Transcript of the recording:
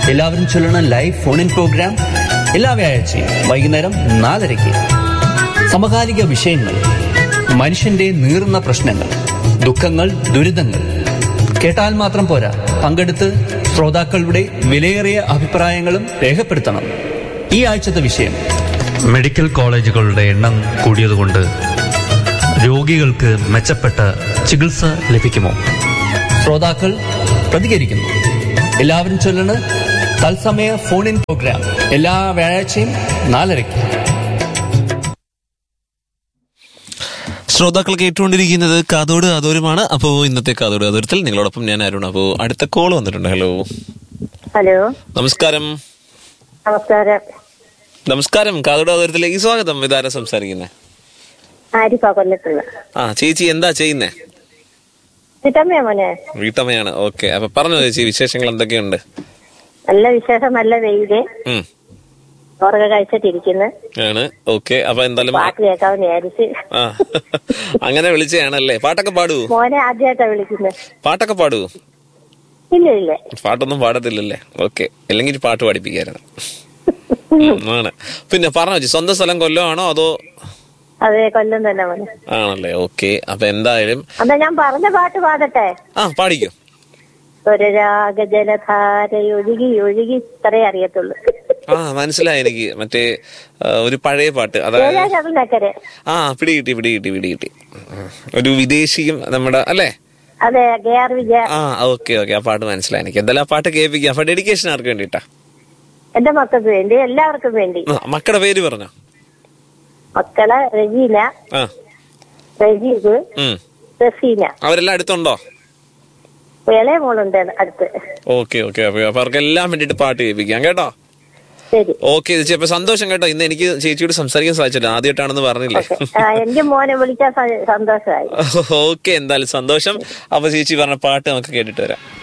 എല്ലാവരും ചൊല്ലണ live phone in programme എല്ലാ വ്യാഴാഴ്ചയും വൈകുന്നേരം 4:30. സമകാലിക വിഷയങ്ങൾ, മനുഷ്യന്റെ നീറുന്ന പ്രശ്നങ്ങൾ, ദുഃഖങ്ങൾ, ദുരിതങ്ങൾ. കേട്ടാൽ മാത്രം പോരാ, പങ്കെടുത്ത് ശ്രോതാക്കളുടെ വിലയേറിയ അഭിപ്രായങ്ങളും രേഖപ്പെടുത്തണം. ഈ ആഴ്ചത്തെ വിഷയം: മെഡിക്കൽ കോളേജുകളുടെ എണ്ണം കൂടിയതുകൊണ്ട് രോഗികൾക്ക് മെച്ചപ്പെട്ട ചികിത്സ ലഭിക്കുമോ? ശ്രോതാക്കൾ പ്രതികരിക്കുന്നു. എല്ലാവരും ചൊല്ലണ തത്സമയ ഫോൺ ഇൻ പ്രോഗ്രാം എല്ലാ വ്യാഴാഴ്ചയും 4:30. ശ്രോതാക്കൾ കേട്ടുകൊണ്ടിരിക്കുന്നത് കാതോട് കാതോരുമാണ്. അപ്പോൾ ഇന്നത്തെ കാതോട് കാതോരത്തിൽ നിങ്ങളോടൊപ്പം ഞാൻ അരുൺ. അപ്പോൾ അടുത്ത കോൾ വന്നിട്ടുണ്ട്. ഹലോ. ഹലോ, നമസ്കാരം. നമസ്കാരം. നമസ്കാരം, കാതോട് കാതോരത്തിലേക്ക് സ്വാഗതം. ഇതാരാ സംസാരിക്കുന്നത്? ആരിഫ കൊല്ലത്തുള്ള. ചേച്ചി എന്താ ചെയ്യുന്നേ? വീട്ടമ്മയാ മോനെ. വീട്ടമ്മയാണ്. ഓക്കെ, അപ്പൊ പറഞ്ഞോ ചേച്ചി, വിശേഷങ്ങൾ എന്തൊക്കെയുണ്ട്? നല്ല വിശേഷം, നല്ല വെയില്. ചോറൊക്കെ കഴിച്ചിട്ടിരിക്കുന്നു. ആണ്. ഓക്കെ, അപ്പൊ എന്തായാലും പാട്ട് കേൾക്കാമെന്ന് വിചാരിച്ച്. അങ്ങനെ വിളിച്ചതാണല്ലേ. പാട്ടൊക്കെ പാടുവോ? മോനെ ആദ്യമായിട്ടാ വിളിക്കുന്നത്. പാട്ടൊക്കെ പാടുവോ? ഇല്ല ഇല്ല, പാട്ടൊന്നും പാടത്തില്ലല്ലേ. ഓക്കെ, അല്ലെങ്കിൽ പാട്ട് പാടിപ്പിക്കായിരുന്നു. ആണ്. പിന്നെ പറഞ്ഞോ ചേച്ചി, സ്വന്തം സ്ഥലം കൊല്ലമാണോ അതോ? അതെ, കൊല്ലം തന്നെ മോനെ. ആണല്ലേ. ഓക്കെ, അപ്പൊ എന്തായാലും അതാ ഞാൻ പറഞ്ഞ പാട്ട് പാടട്ടെ? പാടിക്കോ. ഒരു രാഗജലധാരയൊഴുകി ഒഴുകി ഇത്രേ അറിയത്തുള്ളൂ. മനസ്സിലായി എനിക്ക്. മറ്റേ ഒരു പഴയ പാട്ട്, അതായത് പിടികിട്ടി. ഒരു വിദേശിയും നമ്മുടെ അല്ലേ? അതെ, KR വിജയ. ഓക്കെ, ആ പാട്ട് മനസ്സിലായി എനിക്ക്. എന്തായാലും ആ പാട്ട് കേൾപ്പിക്കാം. അപ്പൊ ഡെഡിക്കേഷൻ ആർക്ക് വേണ്ടിട്ടാ? എന്റെ മക്കൾക്ക് വേണ്ടി, എല്ലാവർക്കും വേണ്ടി. മക്കളുടെ പേര് പറഞ്ഞോ. മക്കളെ റജീന, റജീബ്, റസീന. അവരെല്ലാം അടുത്തുണ്ടോ? ഇളയ മോളുണ്ട് അടുത്ത്. ഓക്കെ, അപ്പൊ അവർക്കെല്ലാം വേണ്ടിട്ട് പാട്ട് കേൾപ്പിക്കാം കേട്ടോ. ഓക്കെ ചേച്ചി, അപ്പൊ സന്തോഷം കേട്ടോ. ഇന്ന് എനിക്ക് ചേച്ചിയോട് സംസാരിക്കാൻ സാധിച്ചില്ല, ആദ്യമായിട്ടാണെന്ന് പറഞ്ഞില്ലേ. എന്റെ മോനെ വിളിക്കാൻ സന്തോഷമായി. ഓക്കെ, എന്തായാലും സന്തോഷം. അപ്പൊ ചേച്ചി പറഞ്ഞ പാട്ട് നമുക്ക് കേട്ടിട്ട് വരാം.